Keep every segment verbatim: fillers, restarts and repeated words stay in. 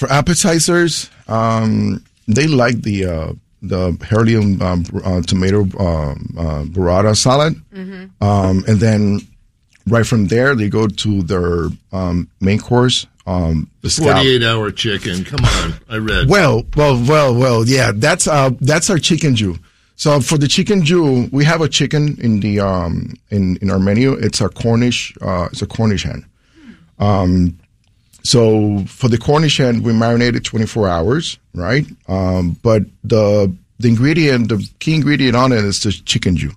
For appetizers, um, they like the uh, the heirloom um, uh, tomato uh, uh, burrata salad, mm-hmm. um, and then right from there they go to their um, main course. Um, the forty-eight hour chicken. Come on, I read. Well, well, well, well. Yeah, that's uh, that's our chicken Jew. So for the chicken Jew, we have a chicken in the um in, in our menu. It's a Cornish. Uh, it's a Cornish hen. Um, so for the Cornish hen, we marinate it twenty-four hours, right? Um, but the the ingredient, the key ingredient on it is the chicken Jew.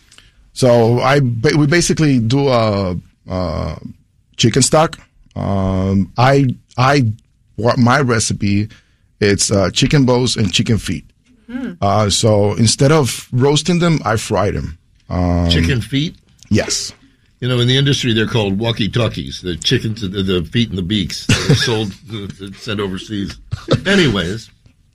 So I we basically do a, a chicken stock. Um, I, I, what my recipe, it's, uh, chicken bones and chicken feet. Mm. Uh, so instead of roasting them, I fry them. Um, chicken feet? Yes. You know, in the industry, they're called walkie-talkies. The chickens, the, the feet and the beaks. They're sold, sent overseas. Anyways.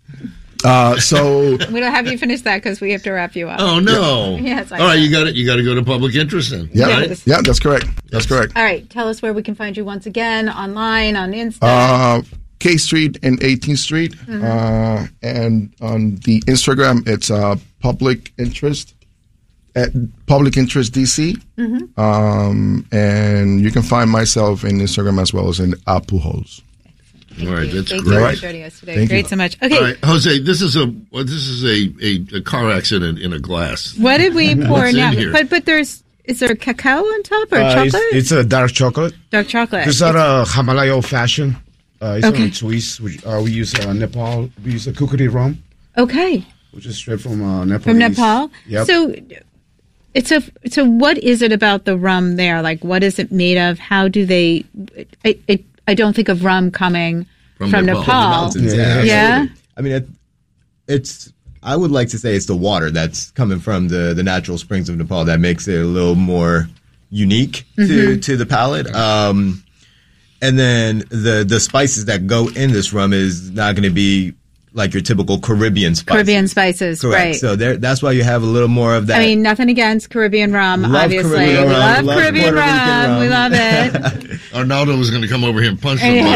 Uh, so we don't have you finish that because we have to wrap you up. Oh no! Yeah. Yes, I all right, know. you got it. You got to go to public interest then. Yeah, right? yeah, that's correct. That's correct. All right, tell us where we can find you once again online on Insta. Uh, K Street and eighteenth Street, mm-hmm. uh, and on the Instagram, it's uh, public interest at public interest D C, mm-hmm. um, and you can find myself in Instagram as well as in Apujols. All right, that's Thank great. you for joining us today. Thank great you. so much. Okay, all right, Jose, this is a well, this is a, a, a car accident in a glass. What did we pour What's now? in here? But but there's is there cacao on top or Uh, chocolate? It's, it's a dark chocolate. Dark chocolate. It's not a Himalaya old fashioned. Uh, it's Okay. only Swiss. We, uh, we use uh, Nepal. We use a kukri rum, Okay, which is straight from uh, Nepal. from Nepal. Yep. So it's a so what is it about the rum there? Like what is it made of? How do they? I I, I don't think of rum coming from, From Nepal. Nepal. From the mountains, Yeah. yeah. Yeah? absolutely. I mean, it, it's. I would like to say it's the water that's coming from the, the natural springs of Nepal that makes it a little more unique to, Mm-hmm. to the palate. Um, and then the the spices that go in this rum is not going to be like your typical Caribbean spices. Caribbean spices, Correct. right? So there, that's why you have a little more of that. I mean, nothing against Caribbean rum, Love obviously. Caribbean we rum, love, love Caribbean Puerto Rican rum. rum. We love it. Arnaldo was going to come over here and punch somebody.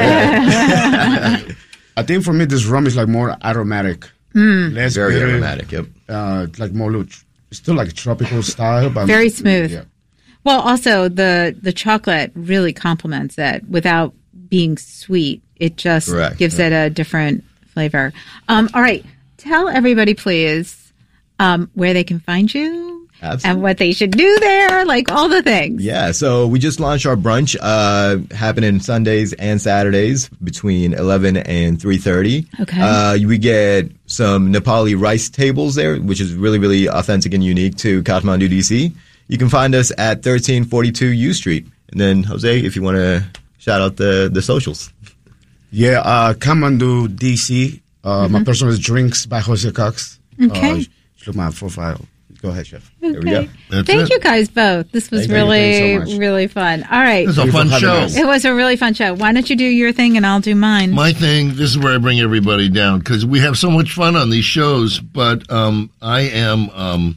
I think for me, this rum is like more aromatic. Mm. Less very bitter, aromatic. Yep. Uh, like more, little, it's still like tropical style, but Very smooth. Yeah. Well, also, the, the chocolate really complements it without being sweet. It just Correct. gives it a different flavor. Um, all right. Tell everybody, please, um, where they can find you. Absolutely. And what they should do there, like all the things. Yeah, so we just launched our brunch, uh, happening Sundays and Saturdays between eleven and three thirty. Okay. Uh, we get some Nepali rice tables there, which is really, really authentic and unique to Kathmandu, D C. You can find us at thirteen forty-two U Street. And then, Jose, if you want to shout out the, the socials. Yeah, uh, Kathmandu, D C. Uh, mm-hmm. My personal is Drinks by Jose Cox. Okay. Uh, look at my profile. Go ahead, Chef. Okay. There we go. That's Thank it. you guys both. This was Thank you. really, Thank you so much. really fun. All right. It was a Thank you fun for having show. us. It was a really fun show. Why don't you do your thing and I'll do mine? My thing, this is where I bring everybody down because we have so much fun on these shows, but um, I am um,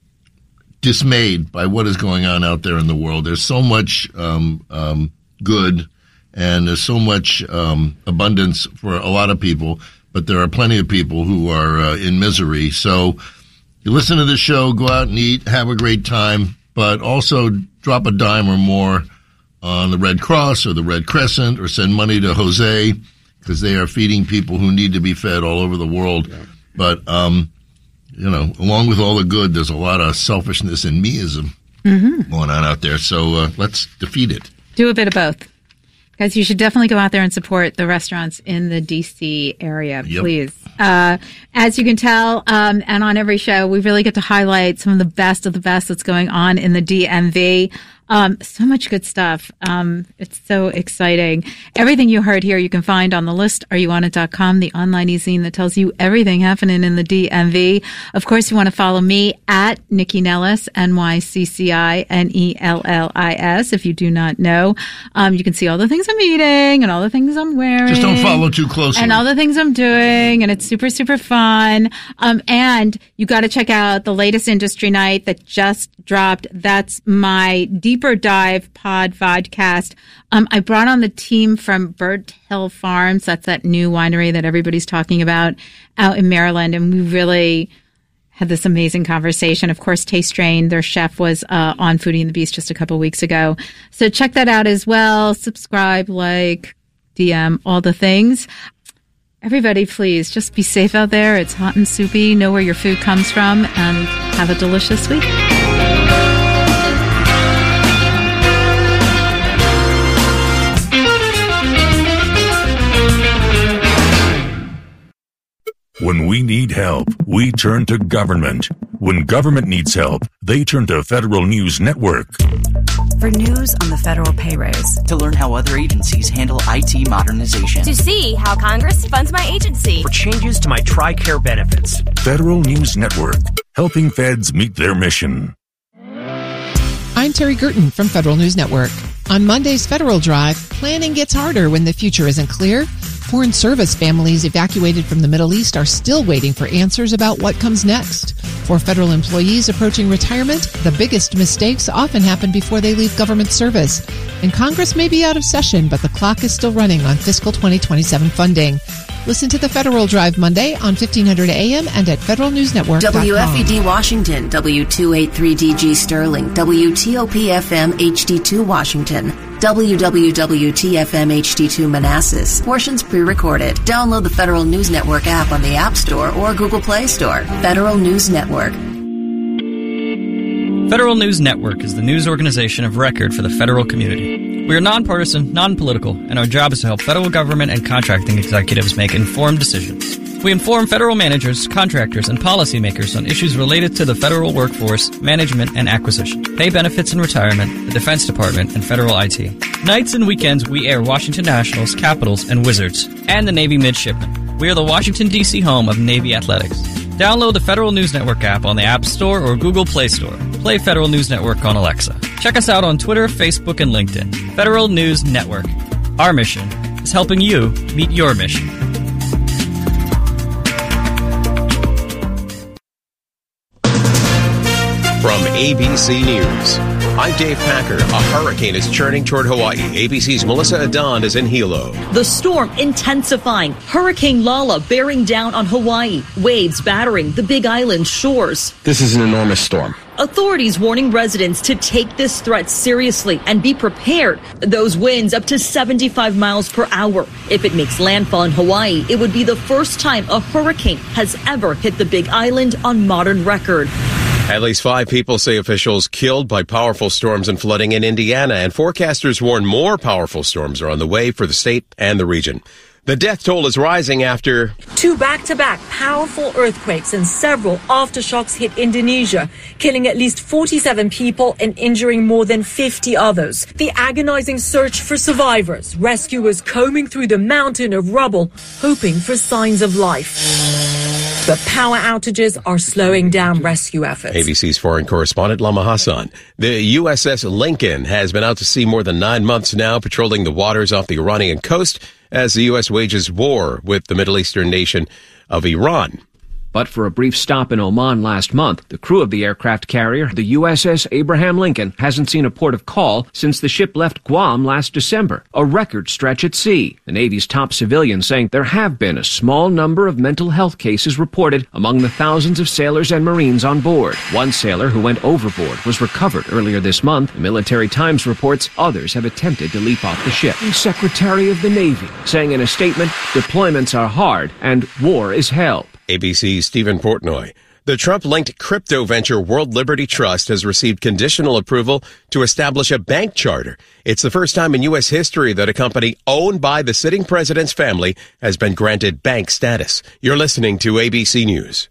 dismayed by what is going on out there in the world. There's so much um, um, good and there's so much um, abundance for a lot of people, but there are plenty of people who are uh, in misery. So you listen to the show, go out and eat, have a great time, but also drop a dime or more on the Red Cross or the Red Crescent or send money to Jose because they are feeding people who need to be fed all over the world. Yeah. But, um, you know, along with all the good, there's a lot of selfishness and meism mm-hmm. going on out there. So uh, let's defeat it. Do a bit of both. Guys, you should definitely go out there and support the restaurants in the D C area, Yep. please. Uh, as you can tell, um, and on every show, we really get to highlight some of the best of the best that's going on in the D M V. Um, so much good stuff. Um, it's so exciting. Everything you heard here, you can find on the list, are you on it dot com, the online e-zine that tells you everything happening in the D M V. Of course, you want to follow me at Nikki Nellis, N Y C C I N E L L I S, if you do not know. Um, you can see all the things I'm eating and all the things I'm wearing. Just don't follow too closely. And all the things I'm doing, and it's super, super fun. Um, and you got to check out the latest industry night that just dropped. That's my deep Deeper Dive Pod Vodcast. Um, I brought on the team from Burnt Hill Farms. That's that new winery that everybody's talking about out in Maryland. And we really had this amazing conversation. Of course, Taste Strain, their chef, was uh, on Foodie and the Beast just a couple weeks ago. So check that out as well. Subscribe, like, D M, all the things. Everybody, please just be safe out there. It's hot and soupy. Know where your food comes from, and have a delicious week. When we need help, we turn to government. When government needs help, they turn to Federal News Network. For news on the federal pay raise. To learn how other agencies handle I T modernization. To see how Congress funds my agency. For changes to my TRICARE benefits. Federal News Network, helping feds meet their mission. I'm Terry Gerton from Federal News Network. On Monday's Federal Drive, planning gets harder when the future isn't clear. Foreign service families evacuated from the Middle East are still waiting for answers about what comes next. For federal employees approaching retirement, the biggest mistakes often happen before they leave government service. And Congress may be out of session, but the clock is still running on fiscal twenty twenty-seven funding. Listen to the Federal Drive Monday on fifteen hundred A M and at federal news network dot com. W F E D Washington, W two eighty-three D G Sterling, W T O P F M H D two Washington, W W W T F M H D two Manassas. Portions pre-recorded. Download the Federal News Network app on the App Store or Google Play Store. Federal News Network. Federal News Network is the news organization of record for the federal community. We are nonpartisan, non-political, and our job is to help federal government and contracting executives make informed decisions. We inform federal managers, contractors, and policymakers on issues related to the federal workforce, management, and acquisition, pay benefits and retirement, the Defense Department, and federal I T. Nights and weekends, we air Washington Nationals, Capitals, and Wizards, and the Navy Midshipmen. We are the Washington, D C home of Navy Athletics. Download the Federal News Network app on the App Store or Google Play Store. Play Federal News Network on Alexa. Check us out on Twitter, Facebook, and LinkedIn. Federal News Network. Our mission is helping you meet your mission. From A B C News, I'm Dave Packer. A hurricane is churning toward Hawaii. A B C's Melissa Adon is in Hilo. The storm intensifying. Hurricane Lala bearing down on Hawaii. Waves battering the Big Island shores. This is an enormous storm. Authorities warning residents to take this threat seriously and be prepared. Those winds up to seventy-five miles per hour. If it makes landfall in Hawaii, it would be the first time a hurricane has ever hit the Big Island on modern record. At least five people, say officials, killed by powerful storms and flooding in Indiana, and forecasters warn more powerful storms are on the way for the state and the region. The death toll is rising after two back-to-back powerful earthquakes and several aftershocks hit Indonesia, killing at least forty-seven people and injuring more than fifty others. The agonizing search for survivors, rescuers combing through the mountain of rubble, hoping for signs of life. But power outages are slowing down rescue efforts. A B C's foreign correspondent Lama Hassan. The U S S Lincoln has been out to sea more than nine months now, patrolling the waters off the Iranian coast as the U S wages war with the Middle Eastern nation of Iran. But for a brief stop in Oman last month, the crew of the aircraft carrier, the U S S Abraham Lincoln, hasn't seen a port of call since the ship left Guam last December, a record stretch at sea. The Navy's top civilian saying there have been a small number of mental health cases reported among the thousands of sailors and Marines on board. One sailor who went overboard was recovered earlier this month. The Military Times reports others have attempted to leap off the ship. The Secretary of the Navy saying in a statement, deployments are hard and war is hell. A B C's Stephen Portnoy. The Trump-linked crypto venture World Liberty Trust has received conditional approval to establish a bank charter. It's the first time in U S history that a company owned by the sitting president's family has been granted bank status. You're listening to A B C News.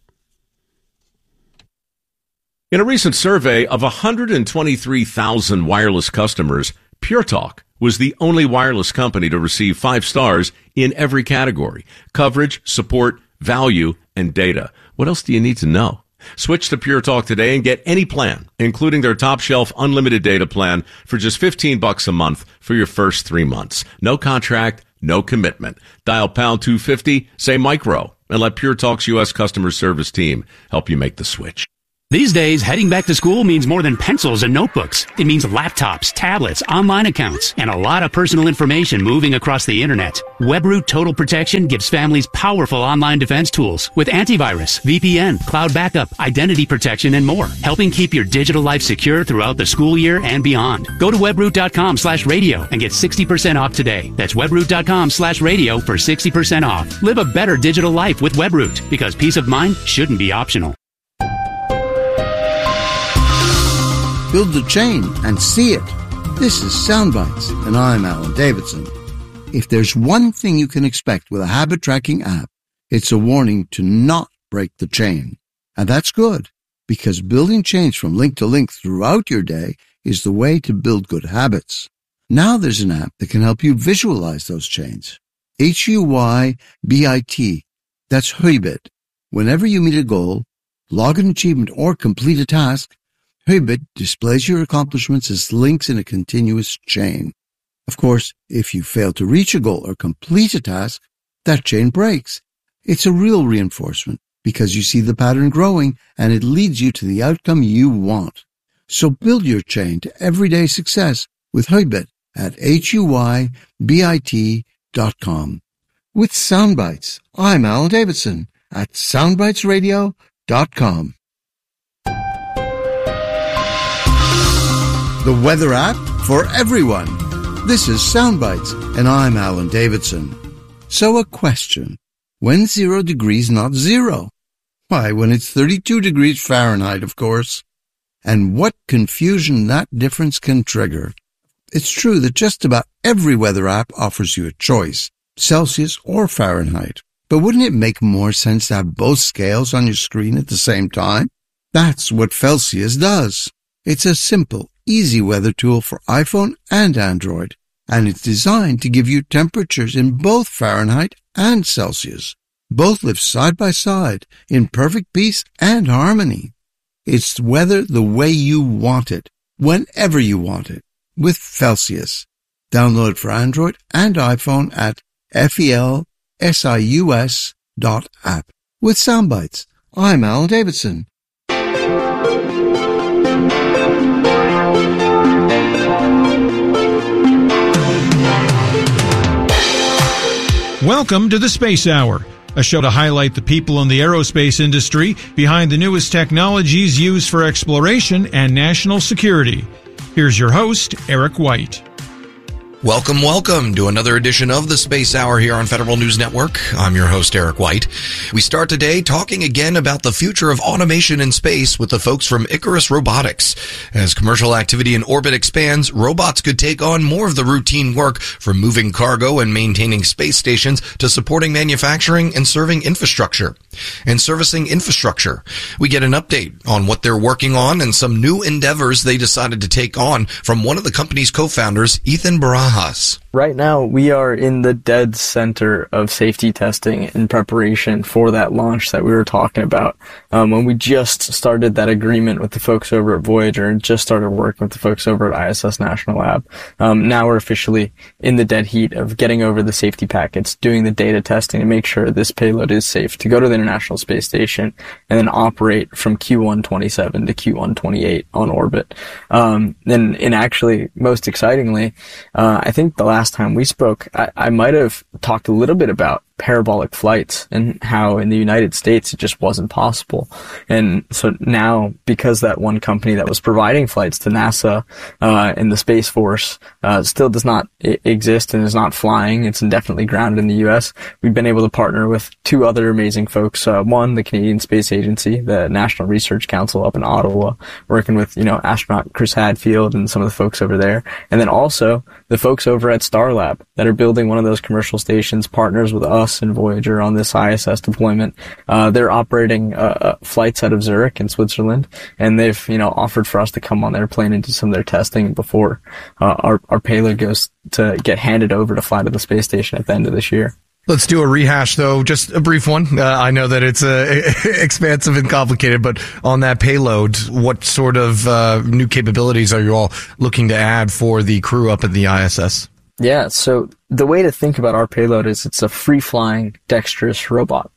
In a recent survey of one hundred twenty-three thousand wireless customers, Pure Talk was the only wireless company to receive five stars in every category: coverage, support, value, and data. What else do you need to know? Switch to Pure Talk today and get any plan, including their top shelf unlimited data plan, for just fifteen bucks a month for your first three months. No contract, no commitment. Dial pound two fifty, say micro, and let Pure Talk's U S customer service team help you make the switch. These days, heading back to school means more than pencils and notebooks. It means laptops, tablets, online accounts, and a lot of personal information moving across the internet. WebRoot Total Protection gives families powerful online defense tools with antivirus, V P N, cloud backup, identity protection, and more, helping keep your digital life secure throughout the school year and beyond. Go to webroot.com slash radio and get sixty percent off today. That's webroot.com slash radio for sixty percent off. Live a better digital life with WebRoot, because peace of mind shouldn't be optional. Build the chain and see it. This is Soundbites, and I'm Alan Davidson. If there's one thing you can expect with a habit tracking app, it's a warning to not break the chain. And that's good, because building chains from link to link throughout your day is the way to build good habits. Now there's an app that can help you visualize those chains. H U Y B I T. That's Huibit. Whenever you meet a goal, log an achievement, or complete a task, Huibit displays your accomplishments as links in a continuous chain. Of course, if you fail to reach a goal or complete a task, that chain breaks. It's a real reinforcement because you see the pattern growing and it leads you to the outcome you want. So build your chain to everyday success with Huibit at H U Y B I T dot com. With Soundbites, I'm Alan Davidson at soundbites radio dot com. The weather app for everyone. This is Soundbites, and I'm Alan Davidson. So a question. When's zero degrees not zero? Why, when it's thirty-two degrees Fahrenheit, of course. And what confusion that difference can trigger. It's true that just about every weather app offers you a choice, Celsius or Fahrenheit. But wouldn't it make more sense to have both scales on your screen at the same time? That's what Celsius does. It's a simple, easy weather tool for iPhone and Android, and it's designed to give you temperatures in both Fahrenheit and Celsius. Both live side by side in perfect peace and harmony. It's weather the way you want it, whenever you want it, with Celsius. Download it for Android and iPhone at felsius dot app. With Soundbites, I'm Alan Davidson. Welcome to the Space Hour, a show to highlight the people in the aerospace industry behind the newest technologies used for exploration and national security. Here's your host, Eric White. Welcome, welcome to another edition of the Space Hour here on Federal News Network. I'm your host, Eric White. We start today talking again about the future of automation in space with the folks from Icarus Robotics. As commercial activity in orbit expands, robots could take on more of the routine work, from moving cargo and maintaining space stations to supporting manufacturing and serving infrastructure. And servicing infrastructure. We get an update on what they're working on and some new endeavors they decided to take on from one of the company's co-founders, Ethan Barajas. Right now, we are in the dead center of safety testing in preparation for that launch that we were talking about. Um, when we just started that agreement with the folks over at Voyager and just started working with the folks over at I S S National Lab, um, now we're officially in the dead heat of getting over the safety packets, doing the data testing to make sure this payload is safe to go to the International Space Station and then operate from Q one twenty-seven to Q one twenty-eight on orbit. Um, and, and actually, most excitingly, uh, I think the last time we spoke, I, I might have talked a little bit about parabolic flights and how in the United States it just wasn't possible. And so now, because that one company that was providing flights to NASA uh, and the Space Force uh, still does not I- exist and is not flying, it's indefinitely grounded in the U S, we've been able to partner with two other amazing folks. Uh, one, the Canadian Space Agency, the National Research Council up in Ottawa, working with, you know, astronaut Chris Hadfield and some of the folks over there. And then also the folks over at Starlab that are building one of those commercial stations, partners with us and Voyager on this I S S deployment. Uh, they're operating uh, flights out of Zurich in Switzerland, and they've, you know, offered for us to come on their plane and do some of their testing before uh, our, our payload goes to get handed over to fly to the space station at the end of this year. Let's do a rehash, though, just a brief one. Uh, I know that it's uh, expansive and complicated, but on that payload, what sort of uh, new capabilities are you all looking to add for the crew up at the I S S? Yeah, so the way to think about our payload is it's a free-flying, dexterous robot.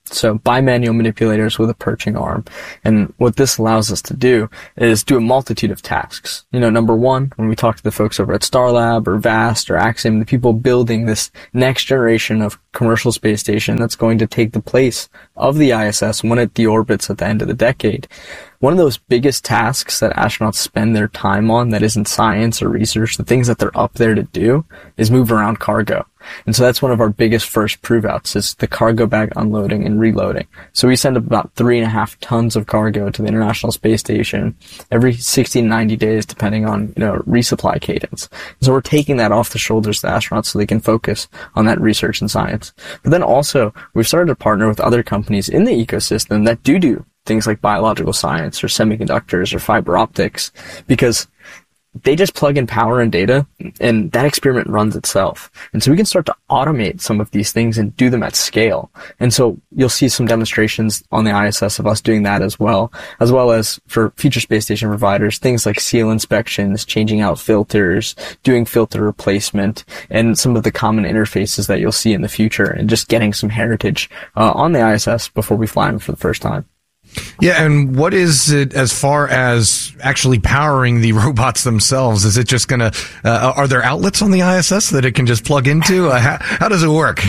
So bimanual manipulators with a perching arm. And what this allows us to do is do a multitude of tasks. You know, number one, when we talk to the folks over at Starlab or VAST or Axiom, the people building this next generation of commercial space station that's going to take the place of the I S S when it deorbits at the end of the decade. One of those biggest tasks that astronauts spend their time on that isn't science or research, the things that they're up there to do, is move around cargo. And so that's one of our biggest first prove outs is the cargo bag unloading and reloading. So we send up about three and a half tons of cargo to the International Space Station every sixty to ninety days, depending on, you know, resupply cadence. And so we're taking that off the shoulders of the astronauts so they can focus on that research and science. But then also, we've started to partner with other companies in the ecosystem that do do things like biological science or semiconductors or fiber optics, because they just plug in power and data and that experiment runs itself. And so we can start to automate some of these things and do them at scale. And so you'll see some demonstrations on the I S S of us doing that as well, as well as for future space station providers, things like seal inspections, changing out filters, doing filter replacement, and some of the common interfaces that you'll see in the future, and just getting some heritage uh, on the I S S before we fly them for the first time. Yeah, and what is it as far as actually powering the robots themselves? Is it just going to, uh, are there outlets on the I S S that it can just plug into? Uh, how, how does it work?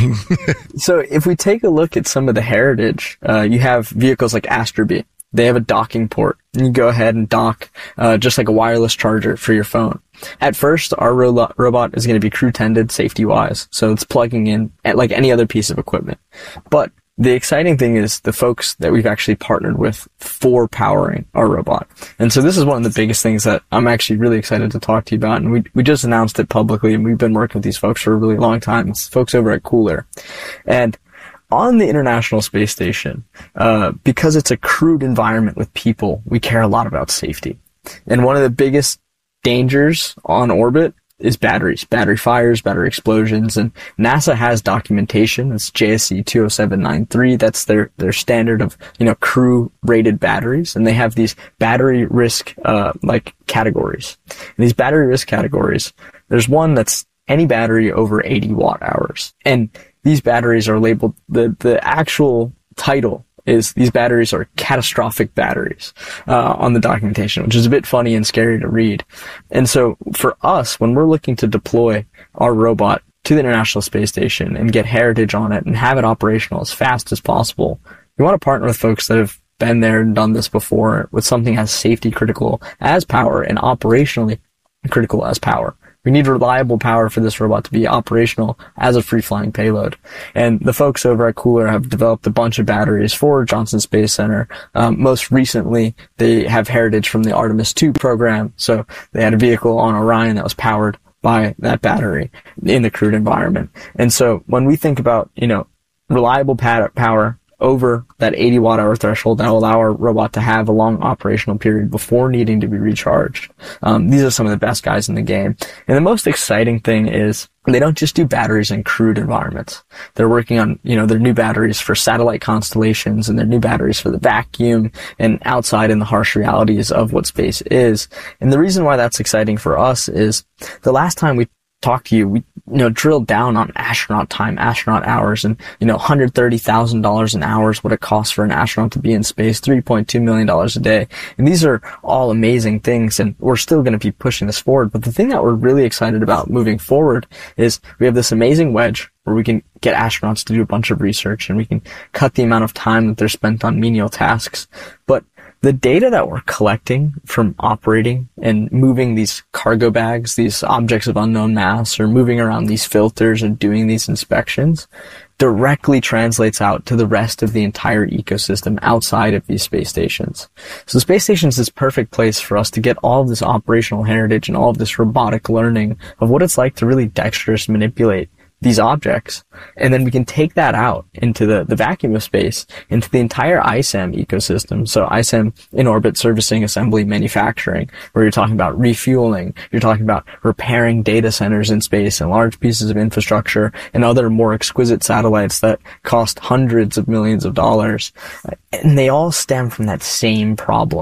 So if we take a look at some of the heritage, uh, you have vehicles like Astrobee. They have a docking port, and you go ahead and dock uh, just like a wireless charger for your phone. At first, our ro- robot is going to be crew-tended safety-wise, so it's plugging in at like any other piece of equipment. But the exciting thing is the folks that we've actually partnered with for powering our robot. And so this is one of the biggest things that I'm actually really excited to talk to you about. And we we just announced it publicly, and we've been working with these folks for a really long time. It's folks over at Cooler. And on the International Space Station, uh, because it's a crewed environment with people, we care a lot about safety. And one of the biggest dangers on orbit is batteries, battery fires, battery explosions, and NASA has documentation. It's J S C two oh seven nine three. That's their, their standard of, you know, crew rated batteries. And they have these battery risk, uh, like categories. And these battery risk categories, there's one that's any battery over eighty watt hours. And these batteries are labeled, the, the actual title is these batteries are catastrophic batteries uh, on the documentation, which is a bit funny and scary to read. And so for us, when we're looking to deploy our robot to the International Space Station and get heritage on it and have it operational as fast as possible, we want to partner with folks that have been there and done this before with something as safety critical as power and operationally critical as power. We need reliable power for this robot to be operational as a free-flying payload. And the folks over at Cooler have developed a bunch of batteries for Johnson Space Center. Um, most recently, they have heritage from the Artemis two program. So they had a vehicle on Orion that was powered by that battery in the crewed environment. And so when we think about, you know, reliable power over that eighty watt hour threshold that will allow our robot to have a long operational period before needing to be recharged. Um, these are some of the best guys in the game. And the most exciting thing is they don't just do batteries in crewed environments. They're working on, you know, their new batteries for satellite constellations and their new batteries for the vacuum and outside in the harsh realities of what space is. And the reason why that's exciting for us is the last time we talked to you, we, you know, drilled down on astronaut time, astronaut hours, and, you know, one hundred thirty thousand dollars an hour is what it costs for an astronaut to be in space, three point two million dollars a day. And these are all amazing things, and we're still going to be pushing this forward. But the thing that we're really excited about moving forward is we have this amazing wedge where we can get astronauts to do a bunch of research, and we can cut the amount of time that they're spent on menial tasks. But the data that we're collecting from operating and moving these cargo bags, these objects of unknown mass, or moving around these filters and doing these inspections directly translates out to the rest of the entire ecosystem outside of these space stations. So the space station is this perfect place for us to get all of this operational heritage and all of this robotic learning of what it's like to really dexterous manipulate these objects. And then we can take that out into the, the vacuum of space, into the entire I SAM ecosystem. So I SAM, in orbit servicing, assembly, manufacturing, where you're talking about refueling, you're talking about repairing data centers in space and large pieces of infrastructure and other more exquisite satellites that cost hundreds of millions of dollars. And they all stem from that same problem of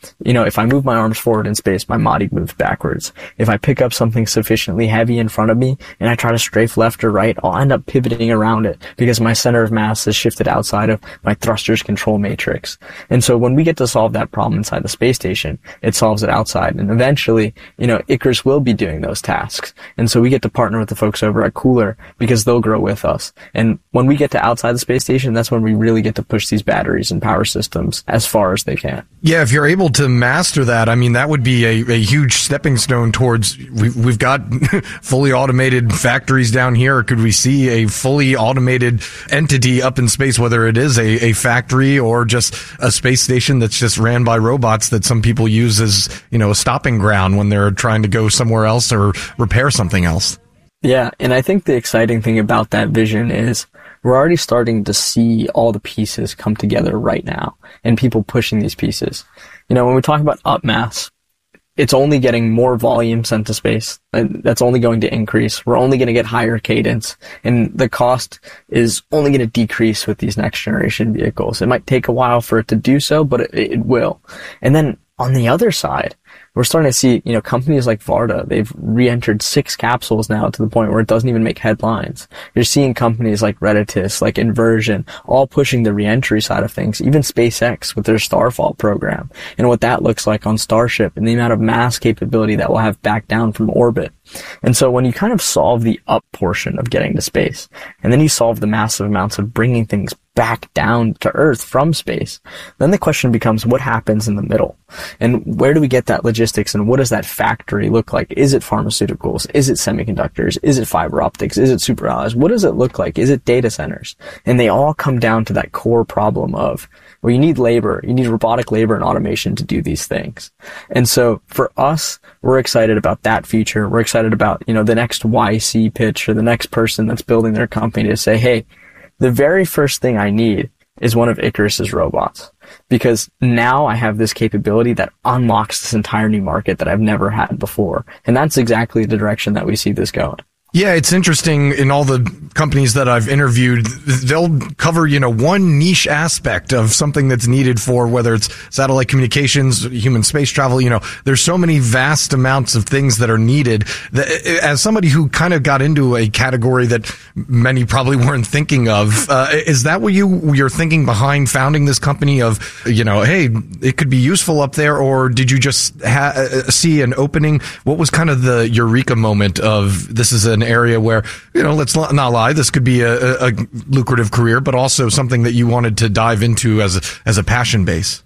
you know, if I move my arms forward in space, my body moves backwards. If I pick up something sufficiently heavy in front of me and I try to strafe left or right, I'll end up pivoting around it because my center of mass is shifted outside of my thrusters control matrix. And so when we get to solve that problem inside the space station, it solves it outside. And eventually, you know, Icarus will be doing those tasks. And so we get to partner with the folks over at Cooler because they'll grow with us. And when we get to outside the space station, that's when we really get to push these batteries and power systems as far as they can. Yeah, if you're able to master that, I mean, that would be a, a huge stepping stone towards, we've, we've got fully automated factories down here. Could we see a fully automated entity up in space, whether it is a, a factory or just a space station that's just ran by robots that some people use as, you know, a stopping ground when they're trying to go somewhere else or repair something else? Yeah, and I think the exciting thing about that vision is we're already starting to see all the pieces come together right now and people pushing these pieces. You know, when we talk about up mass, it's only getting more volume sent to space. And that's only going to increase. We're only going to get higher cadence, and the cost is only going to decrease with these next generation vehicles. It might take a while for it to do so, but it, it will. And then on the other side, we're starting to see, you know, companies like Varda, they've re-entered six capsules now to the point where it doesn't even make headlines. You're seeing companies like Redditus, like Inversion, all pushing the re-entry side of things, even SpaceX with their Starfall program, and what that looks like on Starship and the amount of mass capability that we'll have back down from orbit. And so when you kind of solve the up portion of getting to space, and then you solve the massive amounts of bringing things back down to Earth from space, then the question becomes what happens in the middle? And where do we get that logistics, and what does that factory look like? Is it pharmaceuticals? Is it semiconductors? Is it fiber optics? Is it super alloys? What does it look like? Is it data centers? And they all come down to that core problem of, well, you need labor, you need robotic labor and automation to do these things. And so for us, we're excited about that future. We're excited about, you know, the next Y C pitch or the next person that's building their company to say, hey, the very first thing I need is one of Icarus's robots, because now I have this capability that unlocks this entire new market that I've never had before. And that's exactly the direction that we see this going. Yeah, it's interesting. In all the companies that I've interviewed, they'll cover, you know, one niche aspect of something that's needed for whether it's satellite communications, human space travel. You know, there's so many vast amounts of things that are needed. That, as somebody who kind of got into a category that many probably weren't thinking of, uh, is that what you, you're thinking behind founding this company of, you know, hey, it could be useful up there, or did you just ha- see an opening? What was kind of the eureka moment of this is an area where, you know, let's not lie, this could be a, a lucrative career, but also something that you wanted to dive into as a, as a passion base?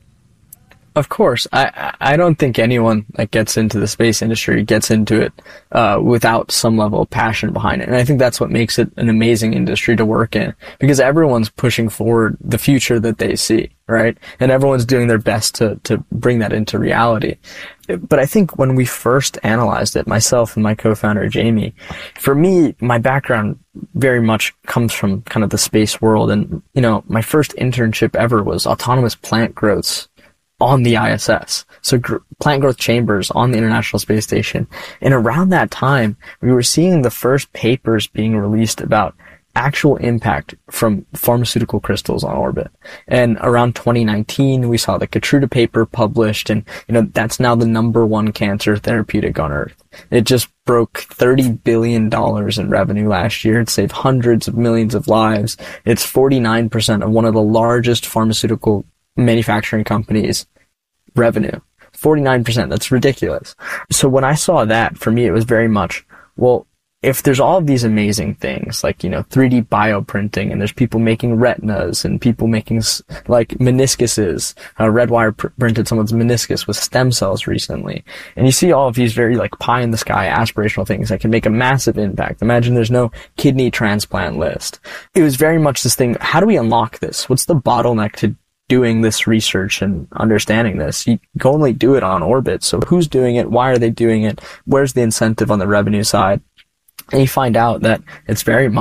Of course. I, I don't think anyone that gets into the space industry gets into it uh, without some level of passion behind it. And I think that's what makes it an amazing industry to work in, because everyone's pushing forward the future that they see, right? And everyone's doing their best to, to bring that into reality. But I think when we first analyzed it, myself and my co-founder, Jamie, for me, my background very much comes from kind of the space world. And, you know, my first internship ever was autonomous plant growths on the I S S. So gr- plant growth chambers on the International Space Station. And around that time, we were seeing the first papers being released about actual impact from pharmaceutical crystals on orbit. And around twenty nineteen, we saw the Keytruda paper published, and, you know, that's now the number one cancer therapeutic on Earth. It just broke thirty billion dollars in revenue last year. It saved hundreds of millions of lives. It's forty-nine percent of one of the largest pharmaceutical manufacturing companies' revenue. forty-nine percent. That's ridiculous. So when I saw that, for me, it was very much, well, if there's all of these amazing things, like, you know, three D bioprinting, and there's people making retinas and people making, like, meniscuses. Uh, Redwire pr- printed someone's meniscus with stem cells recently. And you see all of these very, like, pie-in-the-sky aspirational things that can make a massive impact. Imagine there's no kidney transplant list. It was very much this thing, how do we unlock this? What's the bottleneck to doing this research and understanding this? You can only do it on orbit. So who's doing it? Why are they doing it? Where's the incentive on the revenue side? And you find out that it's very much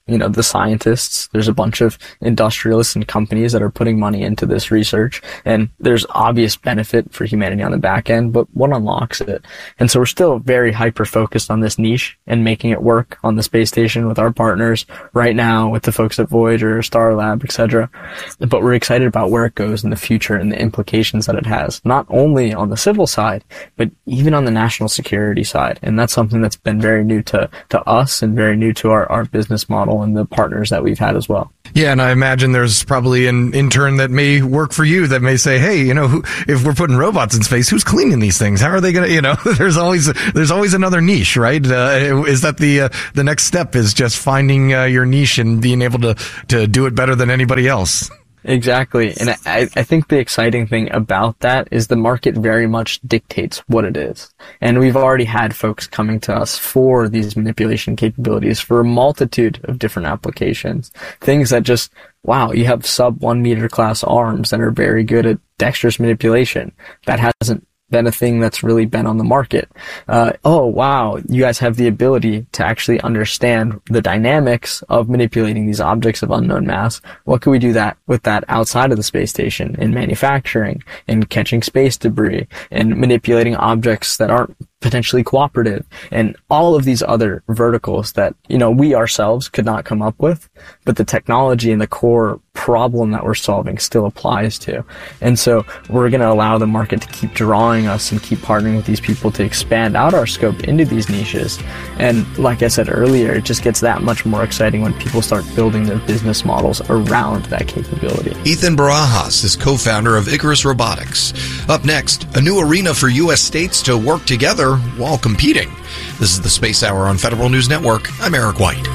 you know, the scientists. There's a bunch of industrialists and companies that are putting money into this research, and there's obvious benefit for humanity on the back end, but what unlocks it? And so we're still very hyper-focused on this niche and making it work on the space station with our partners right now, with the folks at Voyager, Starlab, et cetera. But we're excited about where it goes in the future and the implications that it has, not only on the civil side, but even on the national security side. And that's something that's been very new to, to us and very new to our, our business model and the partners that we've had as well. Yeah, and I imagine there's probably an intern that may work for you that may say, hey, you know, who, if we're putting robots in space, who's cleaning these things? How are they going to, you know, there's always, there's always another niche, right? Uh, is that the, uh, the next step is just finding uh, your niche and being able to, to do it better than anybody else? Exactly. And I, I think the exciting thing about that is the market very much dictates what it is. And we've already had folks coming to us for these manipulation capabilities for a multitude of different applications. Things that just, wow, you have sub one meter class arms that are very good at dexterous manipulation. That hasn't been a thing that's really been on the market. Uh, oh, wow, you guys have the ability to actually understand the dynamics of manipulating these objects of unknown mass. What can we do that with that outside of the space station in manufacturing, in catching space debris, and manipulating objects that aren't potentially cooperative, and all of these other verticals that, you know, we ourselves could not come up with, but the technology and the core problem that we're solving still applies to. And so we're going to allow the market to keep drawing us and keep partnering with these people to expand out our scope into these niches. And like I said earlier, it just gets that much more exciting when people start building their business models around that capability. Ethan Barajas is co-founder of Icarus Robotics. Up next, a new arena for U S states to work together while competing. This is the Space Hour on Federal News Network. I'm Eric White.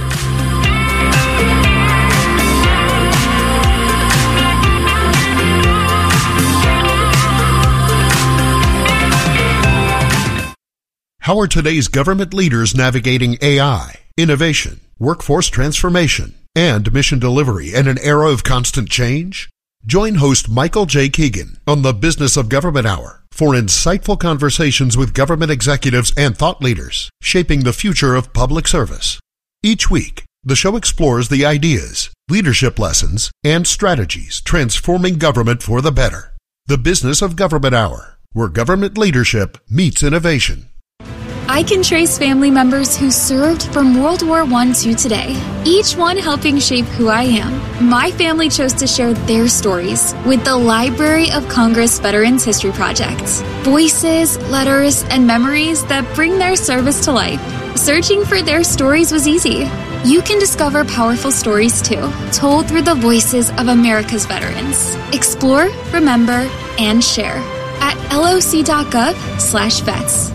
How are today's government leaders navigating A I, innovation, workforce transformation, and mission delivery in an era of constant change? Join host Michael J. Keegan on the Business of Government Hour for insightful conversations with government executives and thought leaders shaping the future of public service. Each week, the show explores the ideas, leadership lessons, and strategies transforming government for the better. The Business of Government Hour, where government leadership meets innovation. I can trace family members who served from World War One to today, each one helping shape who I am. My family chose to share their stories with the Library of Congress Veterans History Project. Voices, letters, and memories that bring their service to life. Searching for their stories was easy. You can discover powerful stories too, told through the voices of America's veterans. Explore, remember, and share at loc.gov slash vets.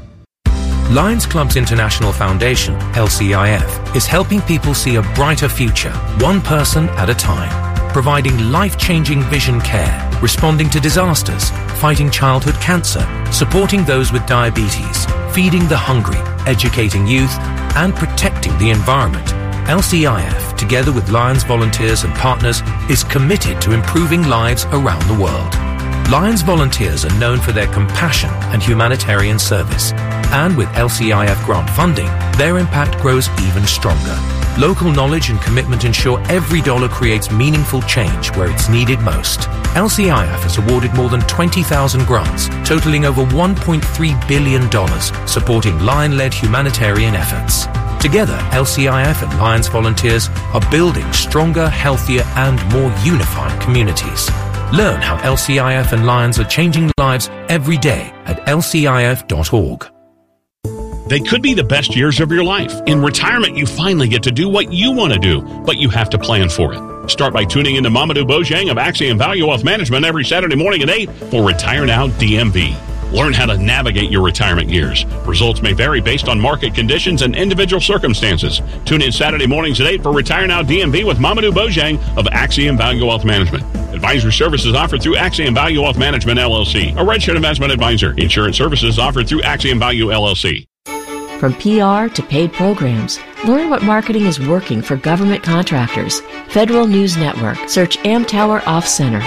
Lions Clubs International Foundation, L C I F, is helping people see a brighter future, one person at a time, providing life-changing vision care, responding to disasters, fighting childhood cancer, supporting those with diabetes, feeding the hungry, educating youth, and protecting the environment. L C I F, together with Lions volunteers and partners, is committed to improving lives around the world. Lions volunteers are known for their compassion and humanitarian service. And with L C I F grant funding, their impact grows even stronger. Local knowledge and commitment ensure every dollar creates meaningful change where it's needed most. L C I F has awarded more than twenty thousand grants, totaling over one point three billion dollars, supporting Lion-led humanitarian efforts. Together, L C I F and Lions volunteers are building stronger, healthier, and more unified communities. Learn how L C I F and Lions are changing lives every day at L C I F dot org. They could be the best years of your life. In retirement, you finally get to do what you want to do, but you have to plan for it. Start by tuning into Mamadou Bojang of Axiom Value Wealth Management every Saturday morning at eight for Retire Now D M V. Learn how to navigate your retirement years. Results may vary based on market conditions and individual circumstances. Tune in Saturday mornings at eight for Retire Now D M V with Mamadou Bojang of Axiom Value Wealth Management. Advisory services offered through Axiom Value Wealth Management, L L C, a registered investment advisor. Insurance services offered through Axiom Value, L L C. From P R to paid programs, learn what marketing is working for government contractors. Federal News Network. Search Amtower Off Center.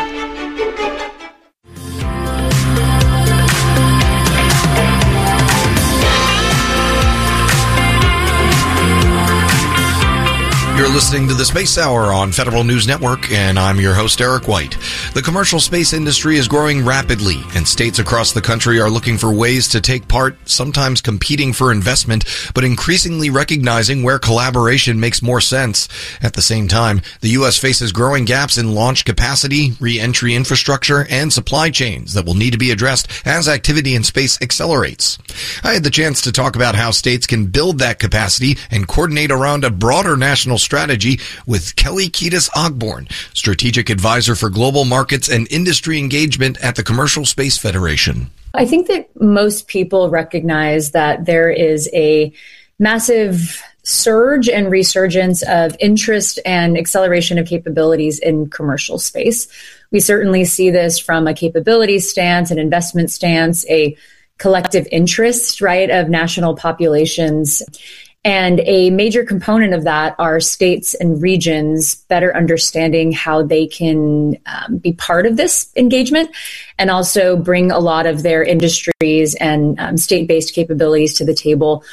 You're listening to the Space Hour on Federal News Network, and I'm your host, Eric White. The commercial space industry is growing rapidly, and states across the country are looking for ways to take part, sometimes competing for investment, but increasingly recognizing where collaboration makes more sense. At the same time, the U S faces growing gaps in launch capacity, re-entry infrastructure, and supply chains that will need to be addressed as activity in space accelerates. I had the chance to talk about how states can build that capacity and coordinate around a broader national strategy with Kelly Kiedis Ogborn, Strategic Advisor for Global Markets and Industry Engagement at the Commercial Space Federation. I think that most people recognize that there is a massive surge and resurgence of interest and acceleration of capabilities in commercial space. We certainly see this from a capability stance, an investment stance, a collective interest, right, of national populations. And a major component of that are states and regions better understanding how they can um, be part of this engagement and also bring a lot of their industries and um, state-based capabilities to the table.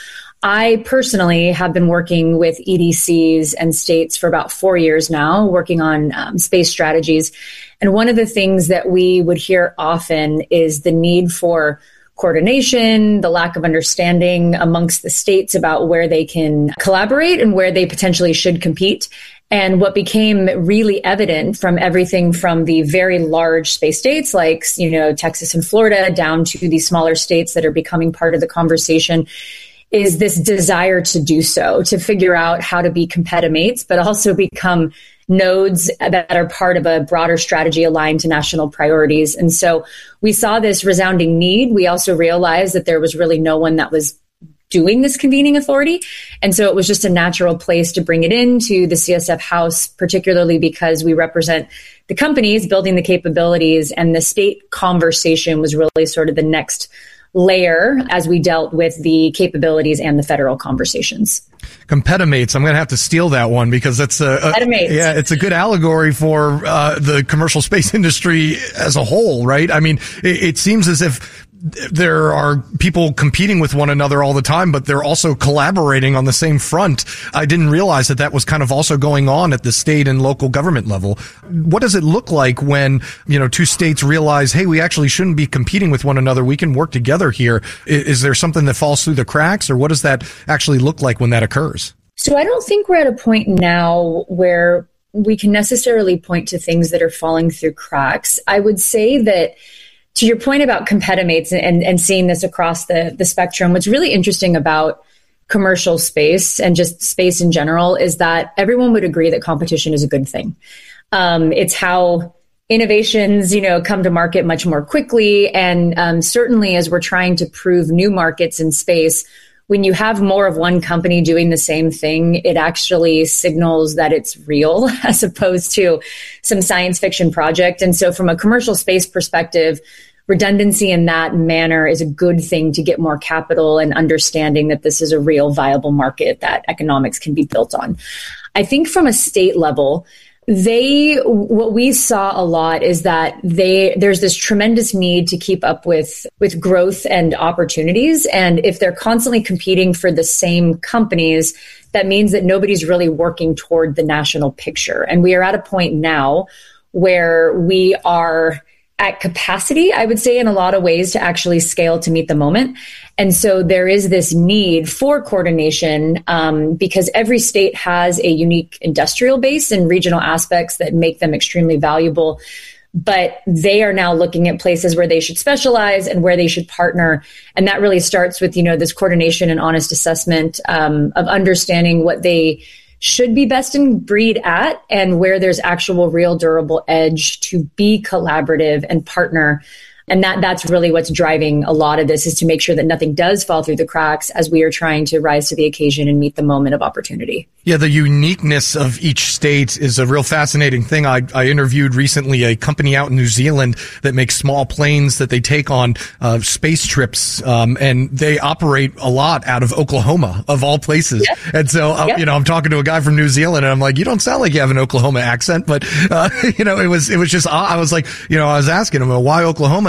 I personally have been working with E D Cs and states for about four years now, working on um, space strategies. And one of the things that we would hear often is the need for coordination, the lack of understanding amongst the states about where they can collaborate and where they potentially should compete. And what became really evident from everything from the very large space states like, you know, Texas and Florida down to the smaller states that are becoming part of the conversation is this desire to do so, to figure out how to be competimates, but also become nodes that are part of a broader strategy aligned to national priorities. And so we saw this resounding need. We also realized that there was really no one that was doing this convening authority. And so it was just a natural place to bring it into the C S F House, particularly because we represent the companies building the capabilities, and the state conversation was really sort of the next layer as we dealt with the capabilities and the federal conversations. Competimates. I'm going to have to steal that one because that's a, a yeah, it's a good allegory for uh, the commercial space industry as a whole, right? I mean, it, it seems as if there are people competing with one another all the time, but they're also collaborating on the same front. I didn't realize that that was kind of also going on at the state and local government level. What does it look like when, you know, two states realize, hey, we actually shouldn't be competing with one another. We can work together here. Is, is there something that falls through the cracks, or what does that actually look like when that occurs? So I don't think we're at a point now where we can necessarily point to things that are falling through cracks. I would say that, to your point about competimates and, and seeing this across the, the spectrum, what's really interesting about commercial space and just space in general is that everyone would agree that competition is a good thing. Um, it's how innovations, you know, come to market much more quickly. And um, certainly as we're trying to prove new markets in space, when you have more of one company doing the same thing, it actually signals that it's real as opposed to some science fiction project. And so from a commercial space perspective, redundancy in that manner is a good thing to get more capital and understanding that this is a real viable market that economics can be built on. I think from a state level, They, what we saw a lot is that they, there's this tremendous need to keep up with, with growth and opportunities. And if they're constantly competing for the same companies, that means that nobody's really working toward the national picture. And we are at a point now where we are at capacity, I would say, in a lot of ways to actually scale to meet the moment. And so there is this need for coordination um, because every state has a unique industrial base and regional aspects that make them extremely valuable. But they are now looking at places where they should specialize and where they should partner. And that really starts with, you know, this coordination and honest assessment um, of understanding what they should be best in breed at and where there's actual real durable edge to be collaborative and partner. And that that's really what's driving a lot of this, is to make sure that nothing does fall through the cracks as we are trying to rise to the occasion and meet the moment of opportunity. Yeah, the uniqueness of each state is a real fascinating thing. I, I interviewed recently a company out in New Zealand that makes small planes that they take on uh, space trips, um, and they operate a lot out of Oklahoma, of all places. Yep. And so, uh, yep. you know, I'm talking to a guy from New Zealand, and I'm like, you don't sound like you have an Oklahoma accent, but uh, you know, it was it was just I was like, you know, I was asking him, well, why Oklahoma?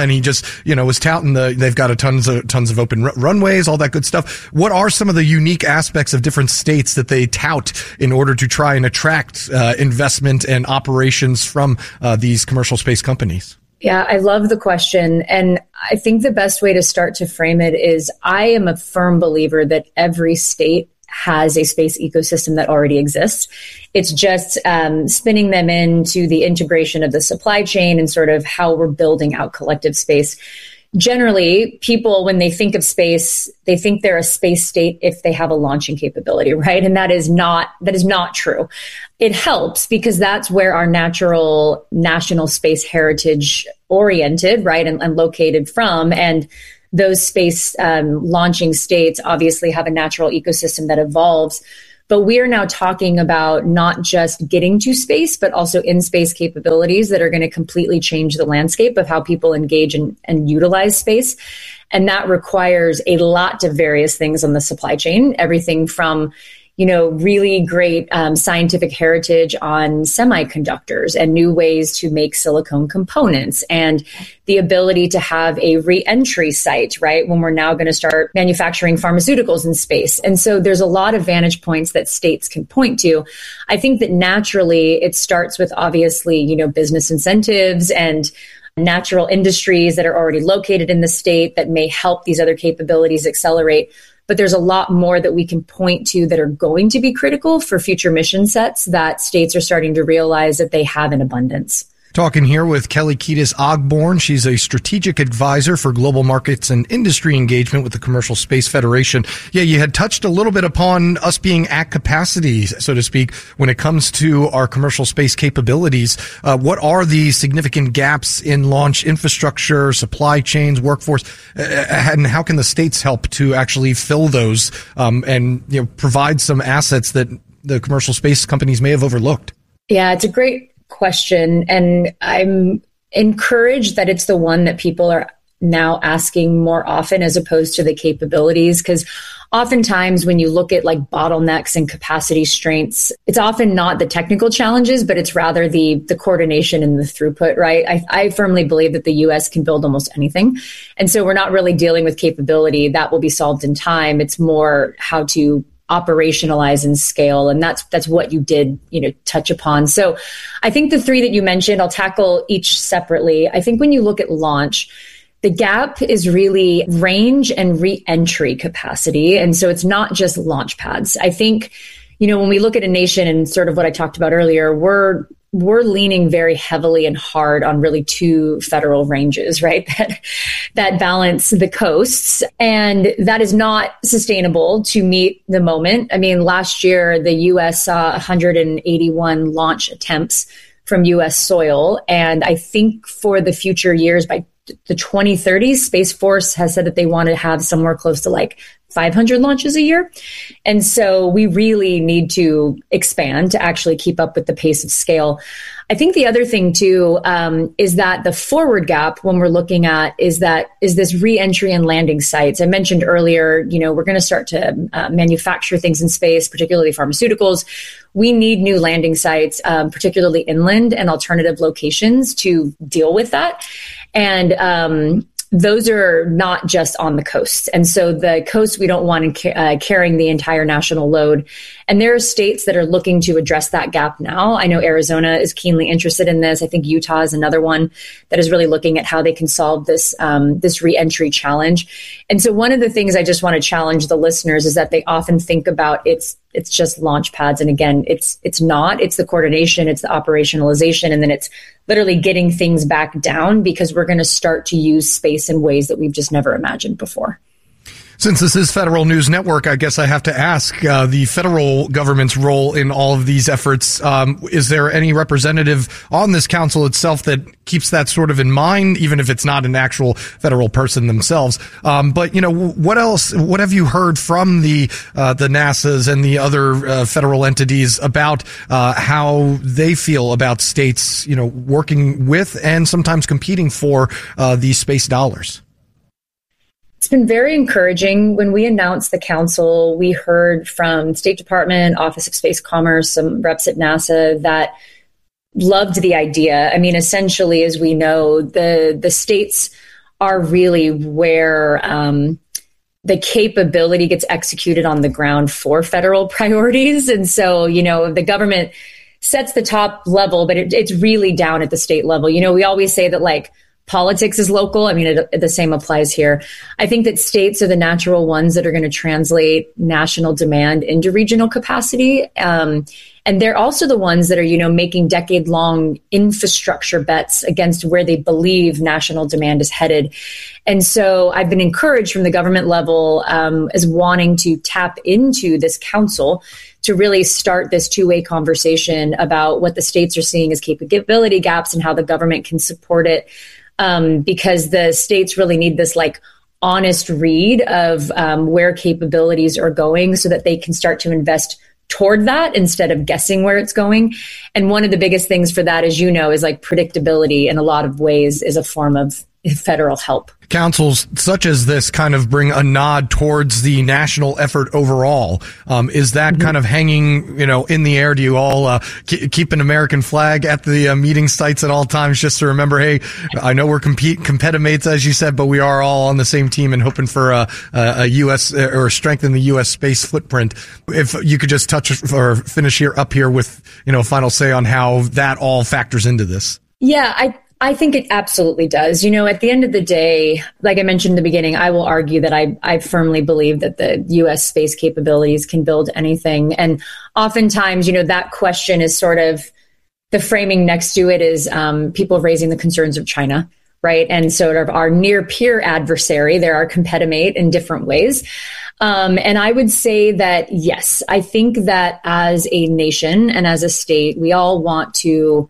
and he just, you know, was touting the, they've got a tons of, tons of open r- runways, all that good stuff. What are some of the unique aspects of different states that they tout in order to try and attract uh, investment and operations from uh, these commercial space companies? Yeah, I love the question. And I think the best way to start to frame it is I am a firm believer that every state has a space ecosystem that already exists. It's just um, spinning them into the integration of the supply chain and sort of how we're building out collective space. Generally, people, when they think of space, they think they're a space state if they have a launching capability, right? And that is not, that is not true. It helps because that's where our natural national space heritage oriented, right, and, and located from. And those space um, launching states obviously have a natural ecosystem that evolves. But we are now talking about not just getting to space, but also in-space capabilities that are going to completely change the landscape of how people engage and, and utilize space. And that requires a lot of various things on the supply chain, everything from, you know, really great um, scientific heritage on semiconductors and new ways to make silicone components and the ability to have a re-entry site, right, when we're now going to start manufacturing pharmaceuticals in space. And so there's a lot of vantage points that states can point to. I think that naturally it starts with obviously, you know, business incentives and natural industries that are already located in the state that may help these other capabilities accelerate. But there's a lot more that we can point to that are going to be critical for future mission sets that states are starting to realize that they have in abundance. Talking here with Kelly Kiedis Ogborn. She's a strategic advisor for global markets and industry engagement with the Commercial Space Federation. Yeah, you had touched a little bit upon us being at capacity, so to speak, when it comes to our commercial space capabilities. Uh, what are the significant gaps in launch infrastructure, supply chains, workforce, uh, and how can the states help to actually fill those um, and, you know, provide some assets that the commercial space companies may have overlooked? Yeah, it's a great question. And I'm encouraged that it's the one that people are now asking more often as opposed to the capabilities. Because oftentimes when you look at like bottlenecks and capacity strengths, it's often not the technical challenges, but it's rather the the coordination and the throughput, right? I, I firmly believe that the U S can build almost anything. And so we're not really dealing with capability. That will be solved in time. It's more how to operationalize and scale. And that's, that's what you did, you know, touch upon. So I think the three that you mentioned, I'll tackle each separately. I think when you look at launch, the gap is really range and re-entry capacity. And so it's not just launch pads. I think, you know, when we look at a nation and sort of what I talked about earlier, we're we're leaning very heavily and hard on really two federal ranges, right? That, that balance the coasts. And that is not sustainable to meet the moment. I mean, last year, the U S saw one hundred eighty-one launch attempts from U S soil. And I think for the future years, by the twenty thirties, Space Force has said that they want to have somewhere close to like five hundred launches a year. And so we really need to expand to actually keep up with the pace of scale. I think the other thing too um, is that the forward gap when we're looking at is that is this re-entry and landing sites. I mentioned earlier, you know, we're going to start to uh, manufacture things in space, particularly pharmaceuticals. We need new landing sites, um, particularly inland and alternative locations to deal with that. And um, those are not just on the coast. And so the coast, we don't want to uh, carrying the entire national load. And there are states that are looking to address that gap now. I know Arizona is keenly interested in this. I think Utah is another one that is really looking at how they can solve this, um, this re-entry challenge. And so one of the things I just want to challenge the listeners is that they often think about it's it's just launch pads. And again, it's it's not. It's the coordination, it's the operationalization, and then it's literally getting things back down because we're going to start to use space in ways that we've just never imagined before. Since this is Federal News Network, I guess I have to ask uh, the federal government's role in all of these efforts. Um, is there any representative on this council itself that keeps that sort of in mind, even if it's not an actual federal person themselves? Um, but, you know, what else, what have you heard from the uh, the NASAs and the other uh, federal entities about uh, how they feel about states, you know, working with and sometimes competing for uh, these space dollars? It's been very encouraging. When we announced the council, we heard from State Department, Office of Space Commerce, some reps at NASA that loved the idea. I mean, essentially, as we know, the, the states are really where um, the capability gets executed on the ground for federal priorities. And so, you know, the government sets the top level, but it, it's really down at the state level. You know, we always say that like politics is local. I mean, it, the same applies here. I think that states are the natural ones that are going to translate national demand into regional capacity. Um, and they're also the ones that are, you know, making decade-long infrastructure bets against where they believe national demand is headed. And so I've been encouraged from the government level um, as wanting to tap into this council to really start this two-way conversation about what the states are seeing as capability gaps and how the government can support it. Um, because the states really need this like honest read of um, where capabilities are going so that they can start to invest toward that instead of guessing where it's going. And one of the biggest things for that, as you know, is like predictability in a lot of ways is a form of federal help. Councils such as this kind of bring a nod towards the national effort overall. Um, is that mm-hmm. kind of hanging, you know, in the air? Do you all uh, k- keep an American flag at the uh, meeting sites at all times just to remember, hey, I know we're compete competimates, as you said, but we are all on the same team and hoping for a, a U S or strengthen the U S space footprint. If you could just touch or finish here up here with, you know, a final say on how that all factors into this. Yeah, I I think it absolutely does. You know, at the end of the day, like I mentioned in the beginning, I will argue that I, I firmly believe that the U S space capabilities can build anything. And oftentimes, you know, that question is sort of the framing next to it is um, people raising the concerns of China, right? And sort of our near peer adversary, they're our competitor in different ways. Um, and I would say that, yes, I think that as a nation and as a state, we all want to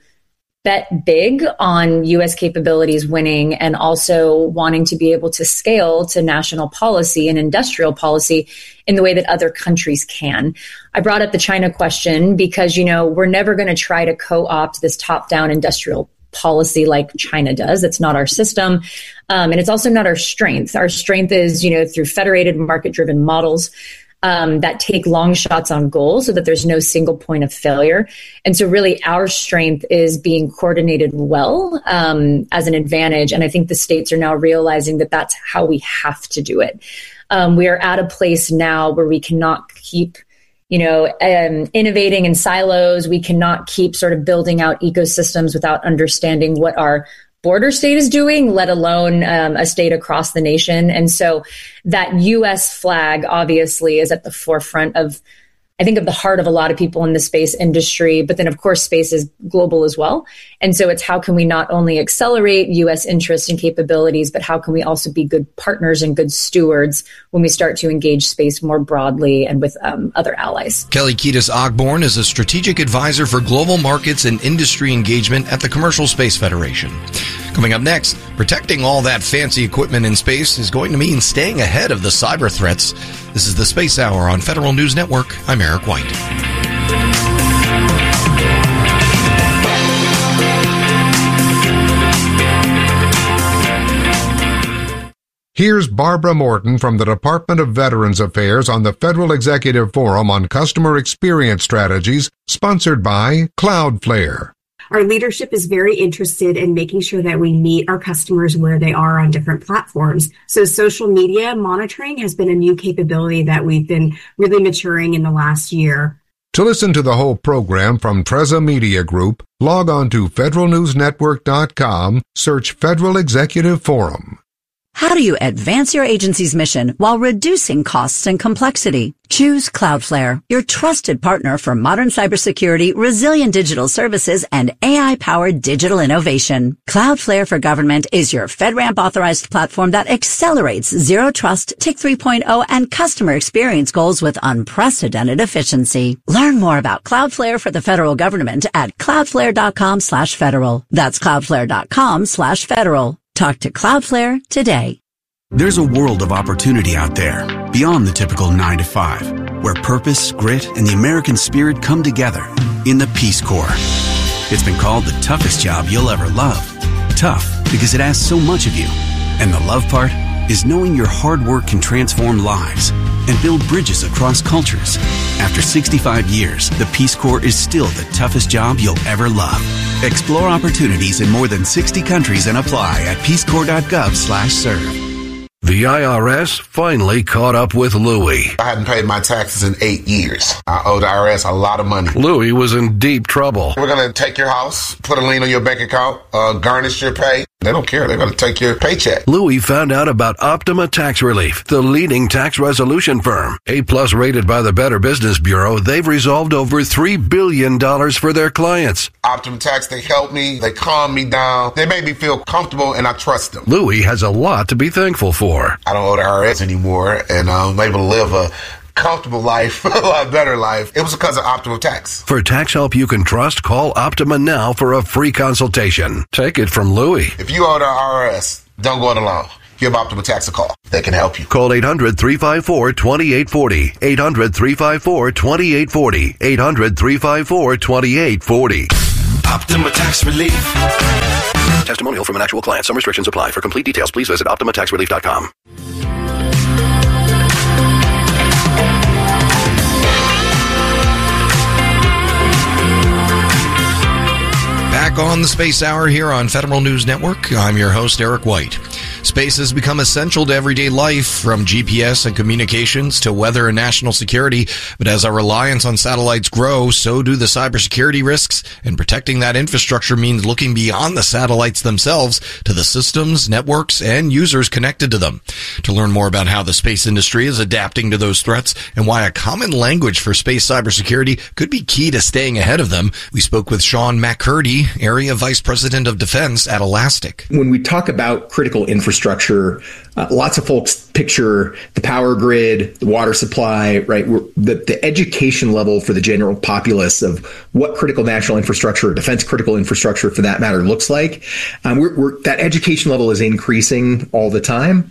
bet big on U S capabilities winning and also wanting to be able to scale to national policy and industrial policy in the way that other countries can. I brought up the China question because, you know, we're never going to try to co-opt this top-down industrial policy like China does. It's not our system. Um, and it's also not our strength. Our strength is, you know, through federated market-driven models Um, that take long shots on goal so that there's no single point of failure. And so really our strength is being coordinated well um, as an advantage. And I think the states are now realizing that that's how we have to do it. Um, we are at a place now where we cannot keep, you know, um, innovating in silos. We cannot keep sort of building out ecosystems without understanding what our border state is doing, let alone um, a state across the nation. And so that U S flag obviously is at the forefront of, I think, of the heart of a lot of people in the space industry. But then, of course, space is global as well. And so it's how can we not only accelerate U S interests and capabilities, but how can we also be good partners and good stewards when we start to engage space more broadly and with um, other allies. Kelly Kiedis-Ogborn is a strategic advisor for global markets and industry engagement at the Commercial Space Federation. Coming up next, protecting all that fancy equipment in space is going to mean staying ahead of the cyber threats. This is the Space Hour on Federal News Network. I'm Eric White. Here's Barbara Morton from the Department of Veterans Affairs on the Federal Executive Forum on Customer Experience Strategies, sponsored by Cloudflare. Our leadership is very interested in making sure that we meet our customers where they are on different platforms. So social media monitoring has been a new capability that we've been really maturing in the last year. To listen to the whole program from Treza Media Group, log on to federal news network dot com, search Federal Executive Forum. How do you advance your agency's mission while reducing costs and complexity? Choose Cloudflare, your trusted partner for modern cybersecurity, resilient digital services, and A I-powered digital innovation. Cloudflare for Government is your FedRAMP authorized platform that accelerates zero trust, T I C three point oh, and customer experience goals with unprecedented efficiency. Learn more about Cloudflare for the federal government at cloudflare.com slash federal. That's cloudflare.com slash federal. Talk to Cloudflare today. There's a world of opportunity out there, beyond the typical nine to five, where purpose, grit, and the American spirit come together in the Peace Corps. It's been called the toughest job you'll ever love. Tough because it asks so much of you. And the love part is knowing your hard work can transform lives. and build bridges across cultures. After sixty-five years, the Peace Corps is still the toughest job you'll ever love. Explore opportunities in more than sixty countries and apply at peacecorps.gov slash serve. The I R S finally caught up with Louie. I hadn't paid my taxes in eight years. I owe the I R S a lot of money. Louie was in deep trouble. We're going to take your house, put a lien on your bank account, uh, garnish your pay. They don't care. They're going to take your paycheck. Louie found out about Optima Tax Relief, the leading tax resolution firm. A-plus rated by the Better Business Bureau, they've resolved over three billion dollars for their clients. Optima Tax, they help me. They calm me down. They make me feel comfortable, and I trust them. Louie has a lot to be thankful for. I don't owe the I R S anymore, and I'm able to live a comfortable life, a lot better life. It was because of Optima Tax. For tax help you can trust, call Optima now for a free consultation. Take it from Louie. If you owe the I R S, don't go it alone. Give Optima Tax a call. They can help you. Call eight hundred, three five four, two eight four zero. eight hundred, three five four, two eight four zero. eight hundred, three five four, two eight four zero. Optima Tax Relief. Testimonial from an actual client. Some restrictions apply. For complete details, please visit optima tax relief dot com. Back on the Space Hour here on Federal News Network. I'm your host, Eric White. Space has become essential to everyday life, from G P S and communications to weather and national security. But as our reliance on satellites grow, so do the cybersecurity risks, and protecting that infrastructure means looking beyond the satellites themselves to the systems, networks, and users connected to them. To learn more about how the space industry is adapting to those threats and why a common language for space cybersecurity could be key to staying ahead of them, we spoke with Sean McCurdy, Area Vice President of Defense at Elastic. When we talk about critical infrastructure, uh, lots of folks picture the power grid, the water supply, right? We're, the, the education level for the general populace of what critical national infrastructure, or defense critical infrastructure for that matter, looks like. Um, we're, we're, that education level is increasing all the time.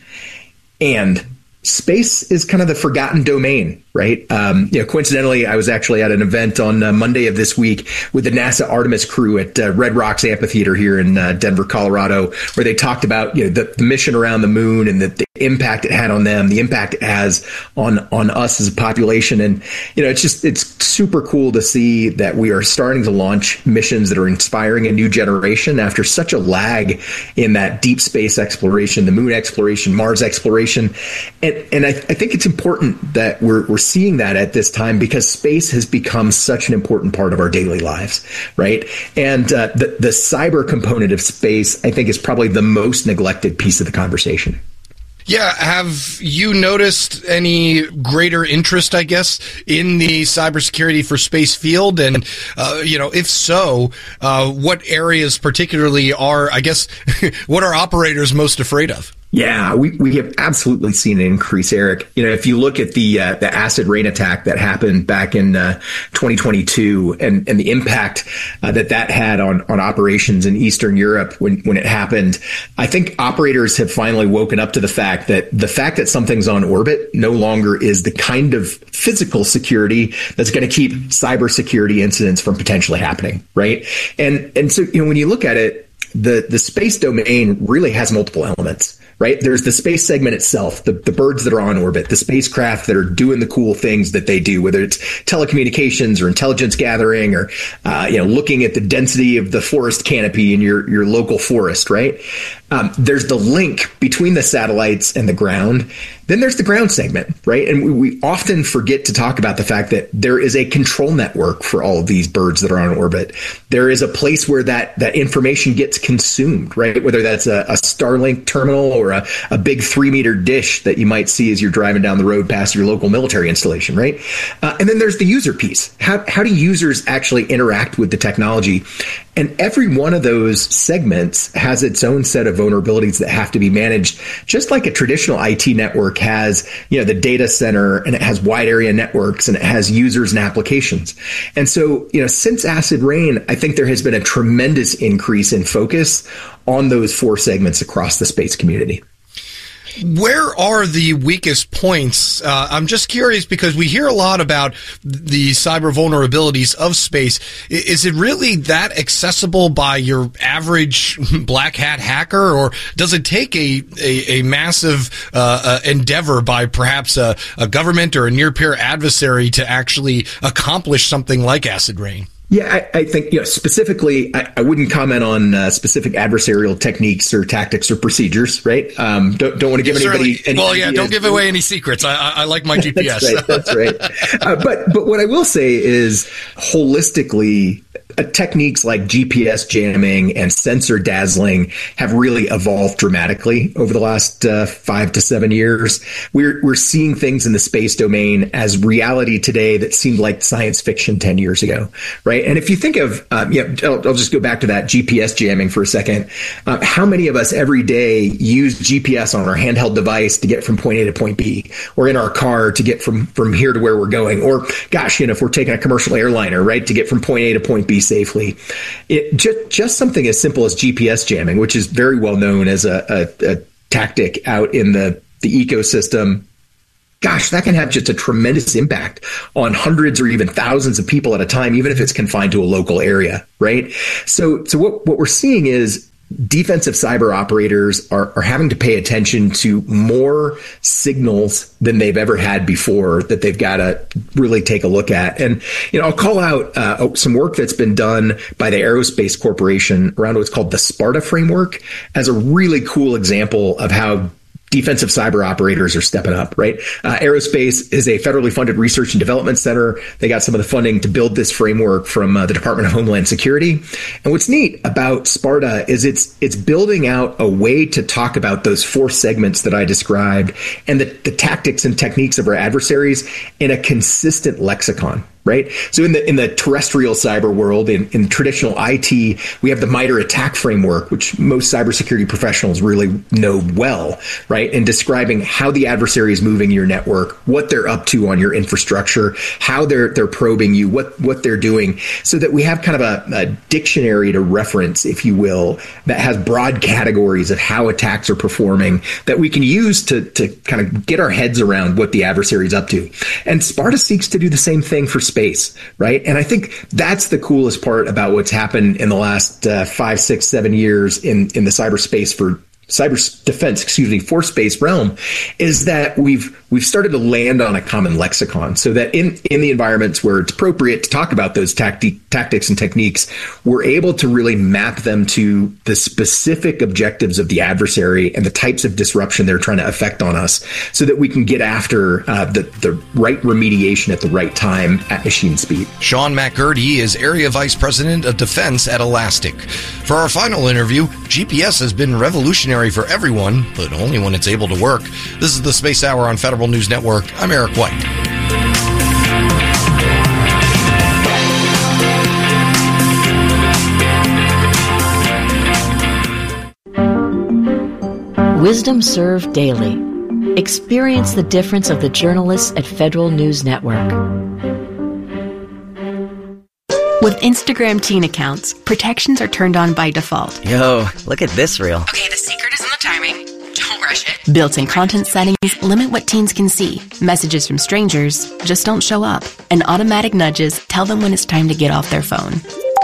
And space is kind of the forgotten domain, right? Um, you know, coincidentally, I was actually at an event on uh, Monday of this week with the NASA Artemis crew at uh, Red Rocks Amphitheater here in uh, Denver, Colorado, where they talked about, you know, the, the mission around the moon and the, the impact it had on them, the impact it has on on us as a population. And, you know, it's just, it's super cool to see that we are starting to launch missions that are inspiring a new generation after such a lag in that deep space exploration, the moon exploration, Mars exploration. And, and I, I think it's important that we're, we're seeing that at this time, because space has become such an important part of our daily lives, right? And uh, the, the cyber component of space, I think, is probably the most neglected piece of the conversation. Yeah. Have you noticed any greater interest, I guess, in the cybersecurity for space field? And, uh, you know, if so, uh, what areas particularly are, I guess, what are operators most afraid of? Yeah, we, we have absolutely seen an increase, Eric. You know, if you look at the uh, the acid rain attack that happened back in uh, twenty twenty-two and, and the impact uh, that that had on, on operations in Eastern Europe when, when it happened, I think operators have finally woken up to the fact that the fact that something's on orbit no longer is the kind of physical security that's going to keep cybersecurity incidents from potentially happening, right? And and so, you know, when you look at it, the the space domain really has multiple elements. Right? There's the space segment itself, the, the birds that are on orbit, the spacecraft that are doing the cool things that they do, whether it's telecommunications or intelligence gathering or, uh, you know, looking at the density of the forest canopy in your, your local forest, right? Um, there's the link between the satellites and the ground. Then there's the ground segment, right? And we, we often forget to talk about the fact that there is a control network for all of these birds that are on orbit. There is a place where that, that information gets consumed, right? Whether that's a, a Starlink terminal or a, a big three meter dish that you might see as you're driving down the road past your local military installation, right? Uh, and then there's the user piece. How, how do users actually interact with the technology? And every one of those segments has its own set of vulnerabilities that have to be managed, just like a traditional I T network has, you know, the data center, and it has wide area networks, and it has users and applications. And so, you know, since acid rain, I think there has been a tremendous increase in focus on those four segments across the space community. Where are the weakest points? Uh, I'm just curious because we hear a lot about the cyber vulnerabilities of space. Is it really that accessible by your average black hat hacker, or does it take a, a, a massive uh, uh, endeavor by perhaps a, a government or a near-peer adversary to actually accomplish something like acid rain? Yeah, I, I think, you know, specifically, I, I wouldn't comment on uh, specific adversarial techniques or tactics or procedures, right? Um, don't don't want to give anybody any Well, yeah, ideas. don't give away any secrets. I, I, I like my G P S. That's right. That's right. Uh, but but what I will say is, holistically, uh, techniques like G P S jamming and sensor dazzling have really evolved dramatically over the last uh, five to seven years. We're we're seeing things in the space domain as reality today that seemed like science fiction ten years ago, right? And if you think of, um, yeah, I'll, I'll just go back to that G P S jamming for a second. Uh, how many of us every day use G P S on our handheld device to get from point A to point B, or in our car to get from, from here to where we're going? Or gosh, you know, if we're taking a commercial airliner, right, to get from point A to point B safely. It just, just something as simple as G P S jamming, which is very well known as a, a, a tactic out in the, the ecosystem. Gosh, that can have just a tremendous impact on hundreds or even thousands of people at a time, even if it's confined to a local area, right? So, so what, what we're seeing is defensive cyber operators are, are having to pay attention to more signals than they've ever had before that they've got to really take a look at. And, you know, I'll call out uh, some work that's been done by the Aerospace Corporation around what's called the Sparta framework as a really cool example of how defensive cyber operators are stepping up, right? Uh, Aerospace is a federally funded research and development center. They got some of the funding to build this framework from uh, the Department of Homeland Security. And what's neat about Sparta is it's it's building out a way to talk about those four segments that I described and the, the tactics and techniques of our adversaries in a consistent lexicon. Right. So in the in the terrestrial cyber world, in, in traditional I T, we have the MITRE ATT&CK framework, which most cybersecurity professionals really know well, right? In describing how the adversary is moving your network, what they're up to on your infrastructure, how they're they're probing you, what what they're doing, so that we have kind of a, a dictionary to reference, if you will, that has broad categories of how attacks are performing that we can use to to kind of get our heads around what the adversary is up to. And Sparta seeks to do the same thing for space, right? And I think that's the coolest part about what's happened in the last uh, five, six, seven years in, in the cyberspace for cyber defense, excuse me, for space realm, is that we've we've started to land on a common lexicon, so that in, in the environments where it's appropriate to talk about those tacti- tactics and techniques, we're able to really map them to the specific objectives of the adversary and the types of disruption they're trying to affect on us, so that we can get after uh, the, the right remediation at the right time at machine speed. Sean McGurdy is Area Vice President of Defense at Elastic. For our final interview, G P S has been revolutionary for everyone, but only when it's able to work. This is the Space Hour on Federal News Network. I'm Eric White. Wisdom Served Daily. Experience the difference of the journalists at Federal News Network. With Instagram teen accounts, protections are turned on by default. Yo, look at this reel. Okay, the secret is in the timing. Don't rush it. Built-in content settings limit what teens can see. Messages from strangers just don't show up. And automatic nudges tell them when it's time to get off their phone.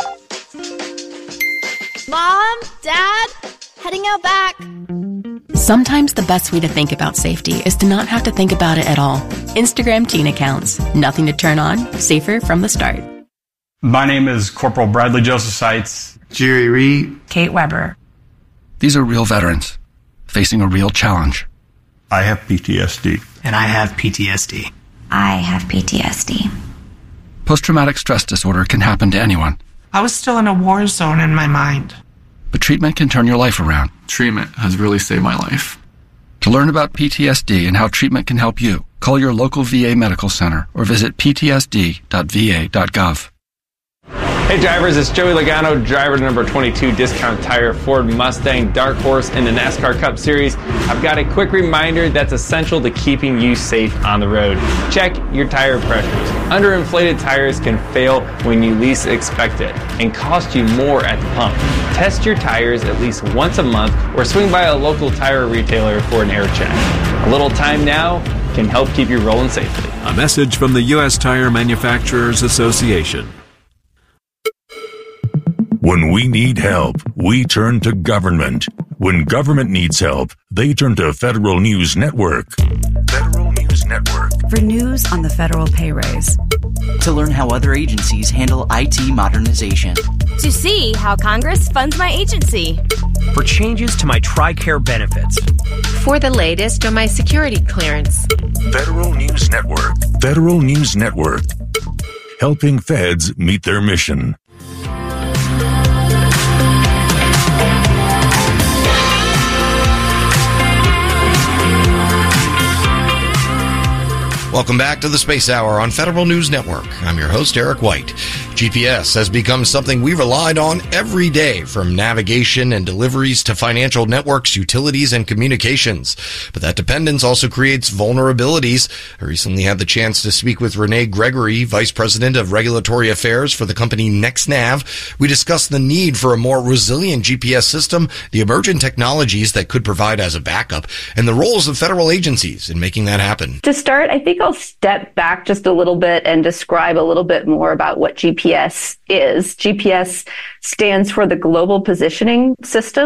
Mom, Dad, heading out back. Sometimes the best way to think about safety is to not have to think about it at all. Instagram teen accounts. Nothing to turn on. Safer from the start. My name is Corporal Bradley Joseph Seitz. Jerry Reed. Kate Weber. These are real veterans facing a real challenge. I have P T S D. And I have P T S D. I have P T S D. Post-traumatic stress disorder can happen to anyone. I was still in a war zone in my mind. But treatment can turn your life around. Treatment has really saved my life. To learn about P T S D and how treatment can help you, call your local V A medical center or visit p t s d dot v a dot gov. Hey drivers, it's Joey Logano, driver number twenty-two Discount Tire Ford Mustang Dark Horse in the NASCAR Cup Series. I've got a quick reminder that's essential to keeping you safe on the road. Check your tire pressures. Underinflated tires can fail when you least expect it and cost you more at the pump. Test your tires at least once a month or swing by a local tire retailer for an air check. A little time now can help keep you rolling safely. A message from the U S Tire Manufacturers Association. When we need help, we turn to government. When government needs help, they turn to Federal News Network. Federal News Network. For news on the federal pay raise. To learn how other agencies handle I T modernization. To see how Congress funds my agency. For changes to my TRICARE benefits. For the latest on my security clearance. Federal News Network. Federal News Network. Helping feds meet their mission. Welcome back to the Space Hour on Federal News Network. I'm your host, Eric White. G P S has become something we relied on every day, from navigation and deliveries to financial networks, utilities, and communications. But that dependence also creates vulnerabilities. I recently had the chance to speak with Renee Gregory, Vice President of Regulatory Affairs for the company NextNav. We discussed the need for a more resilient G P S system, the emergent technologies that could provide as a backup, and the roles of federal agencies in making that happen. To start, I think I'll step back just a little bit and describe a little bit more about what G P S is. G P S stands for the Global Positioning System.